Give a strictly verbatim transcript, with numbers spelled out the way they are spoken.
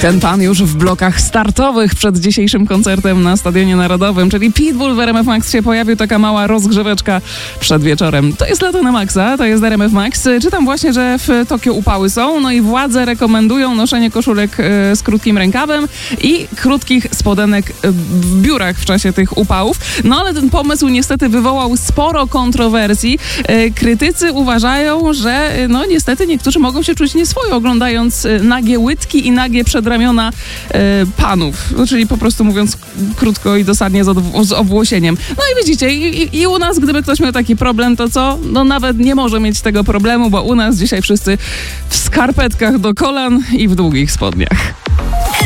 Ten pan już w blokach startowych przed dzisiejszym koncertem na Stadionie Narodowym, czyli Pitbull w R M F Max się pojawił, taka mała rozgrzeweczka przed wieczorem. To jest lato na maksa, to jest R M F Max. Czytam właśnie, że w Tokio upały są, no i władze rekomendują noszenie koszulek y, z krótkim rękawem i krótkich spodenek w biurach w czasie tych upałów. No ale ten pomysł niestety wywołał sporo kontrowersji. Y, krytycy uważają, że y, no niestety niektórzy mogą się czuć nieswojo oglądając y, nagie łydki i nagie przedramiona y, panów. No, czyli po prostu mówiąc krótko i dosadnie z, odw- z obłosieniem. No i widzicie, i, i, i u nas, gdyby ktoś miał taki problem, to co? No nawet nie może mieć tego problemu, bo u nas dzisiaj wszyscy w skarpetkach do kolan i w długich spodniach.